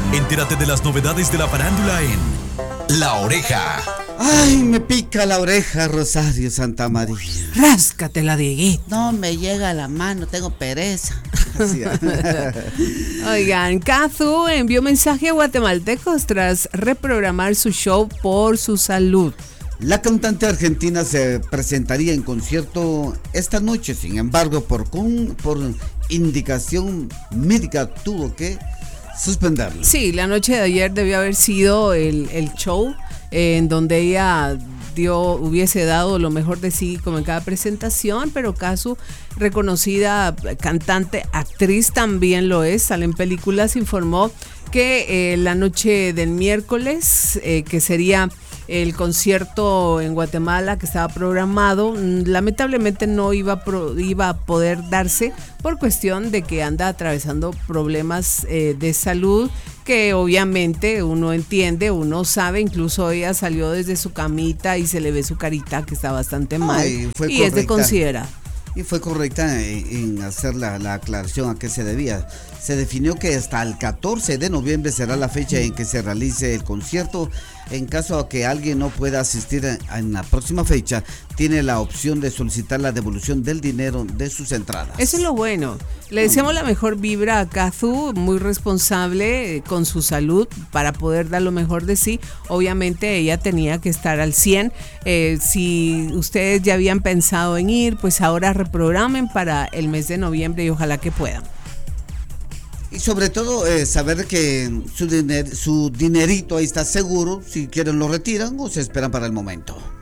Entérate de las novedades de la farándula en La Oreja. Ay, me pica la oreja, Rosario Santamaría. Ráscatela, Dieguito. No me llega a la mano, tengo pereza. Oigan, Cazzu envió mensaje a guatemaltecos tras reprogramar su show por su salud. La cantante argentina se presentaría en concierto esta noche, sin embargo, por indicación médica tuvo que suspenderlo. Sí, la noche de ayer debió haber sido el show en donde ella hubiese dado lo mejor de sí como en cada presentación, pero Cazzu, reconocida cantante, actriz también lo es, sale en películas, informó que la noche del miércoles, que sería el concierto en Guatemala que estaba programado, lamentablemente no iba a poder darse por cuestión de que anda atravesando problemas de salud que obviamente uno entiende, uno sabe, incluso ella salió desde su camita y se le ve su carita que está bastante mal y es de considerar. Y fue correcta en hacer la aclaración a qué se debía. Se definió que hasta el 14 de noviembre será la fecha en que se realice el concierto. En caso de que alguien no pueda asistir en la próxima fecha, tiene la opción de solicitar la devolución del dinero de sus entradas. Eso es lo bueno. Le deseamos la mejor vibra a Cazzu, muy responsable con su salud para poder dar lo mejor de sí. Obviamente ella tenía que estar al 100. Si ustedes ya habían pensado en ir, pues ahora reprogramen para el mes de noviembre y ojalá que puedan. Y sobre todo saber que su dinerito ahí está seguro, si quieren lo retiran o se esperan para el momento.